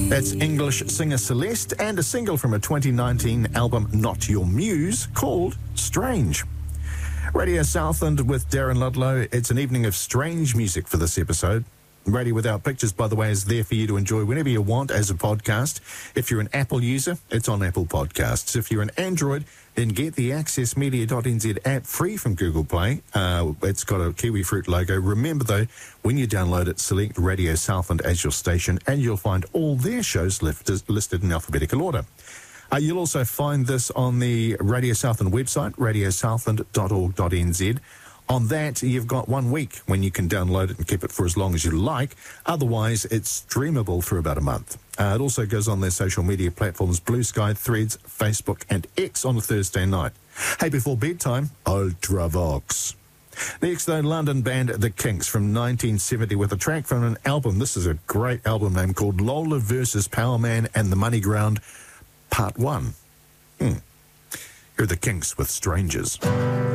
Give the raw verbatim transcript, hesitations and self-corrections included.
That's English singer Celeste and a single from a twenty nineteen album Not Your Muse called Strange. Radio Southland with Darren Ludlow. It's an evening of strange music for this episode. Radio Without Pictures, by the way, is there for you to enjoy whenever you want as a podcast. If you're an Apple user, it's on Apple Podcasts. If you're an Android, then get the access media dot n z app free from Google Play. Uh, it's got a kiwi fruit logo. Remember, though, when you download it, select Radio Southland as your station, and you'll find all their shows listed in alphabetical order. Uh, you'll also find this on the Radio Southland website, radio southland dot org dot n z. On that, you've got one week when you can download it and keep it for as long as you like. Otherwise, it's streamable for about a month. Uh, it also goes on their social media platforms, Blue Sky, Threads, Facebook, and X on a Thursday night. Hey, before bedtime, Ultravox. Next, though, London band The Kinks from nineteen seventy with a track from an album. This is a great album name called Lola versus Powerman and the Money Ground, Part one. Hmm. Here are The Kinks with Strangers.